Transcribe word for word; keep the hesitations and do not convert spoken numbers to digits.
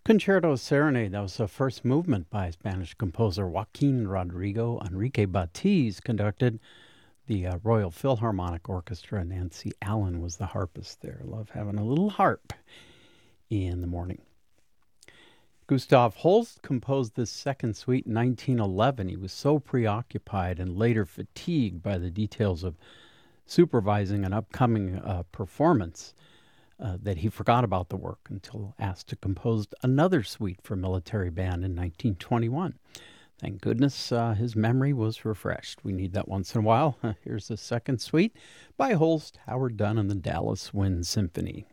Concerto Serenade, that was the first movement by Spanish composer Joaquin Rodrigo. Enrique Batiz conducted the uh, Royal Philharmonic Orchestra. Nancy Allen was the harpist there. Love having a little harp in the morning. Gustav Holst composed this second suite in nineteen eleven. He was so preoccupied and later fatigued by the details of supervising an upcoming uh, performance uh, that he forgot about the work until asked to compose another suite for military band in nineteen twenty-one. Thank goodness uh, his memory was refreshed. We need that once in a while. Here's the second suite by Holst, Howard Dunn, and the Dallas Wind Symphony.